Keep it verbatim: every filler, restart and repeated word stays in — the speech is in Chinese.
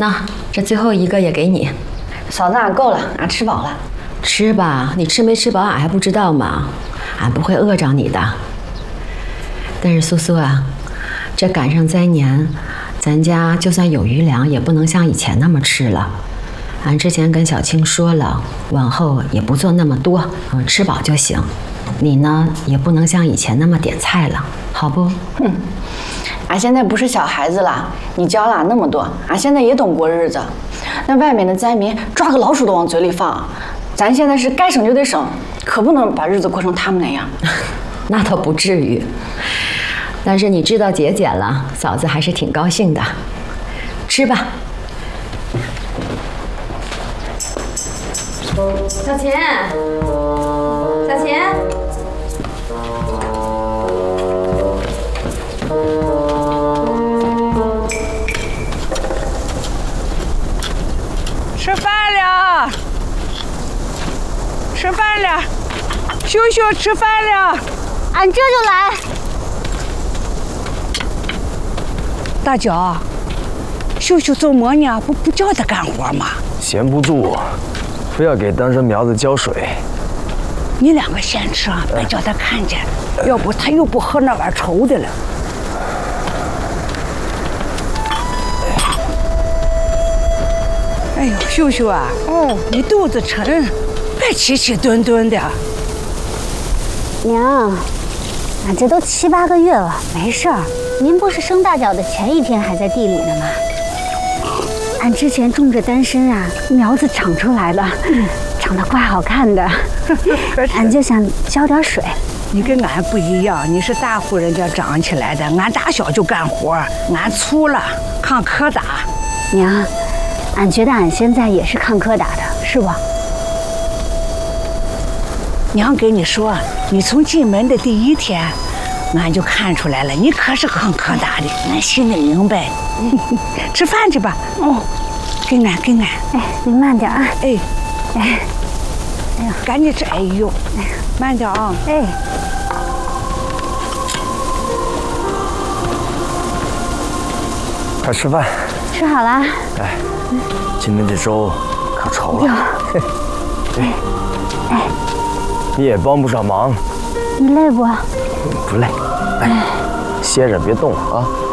那这最后一个也给你。 嫂子，俺够了，俺吃饱了。 吃吧，你吃没吃饱俺还不知道吗？俺不会饿着你的。但是苏苏啊，这赶上灾年，咱家就算有余粮，也不能像以前那么吃了。俺之前跟小青说了，往后也不做那么多，嗯，吃饱就行。你呢，也不能像以前那么点菜了，好不？ 嗯，俺现在不是小孩子了，你教了俺那么多，俺现在也懂过日子。那外面的灾民抓个老鼠都往嘴里放，咱现在是该省就得省，可不能把日子过成他们那样。 那倒不至于，但是你知道节俭了，嫂子还是挺高兴的。吃吧。小琴，小琴， 吃饭了，吃饭了，秀秀吃饭了， 俺这就来。 大脚，秀秀做馍呢，不不叫他干活吗？ 闲不住，非要给当生苗子浇水。 你两个先吃啊，别叫他看见，要不他又不喝那碗稠的了。哎呦，秀秀啊，哦，你肚子沉，别起起蹲蹲的。 娘，俺这都七八个月了，没事儿。您不是生大脚的前一天还在地里呢吗？俺之前种着丹参啊，苗子长出来了，嗯、长得怪好看的。俺就想浇点水。 你跟俺不一样，你是大户人家长起来的，俺打小就干活，俺粗了，抗磕打。 娘，俺觉得俺现在也是抗磕打的，是不？ 娘给你说，你从进门的第一天，俺就看出来了，你可是抗磕打的，俺心里明白。吃饭去吧。哦，跟俺跟俺。 哎，你慢点啊。 哎， 哎， 哎呀，赶紧吃。哎呦，慢点啊。 哎。 快吃饭。 吃好了。 哎，今天这粥可稠了。 哎，哎， 你也帮不上忙。 你累不？ 不累。哎，歇着别动了啊。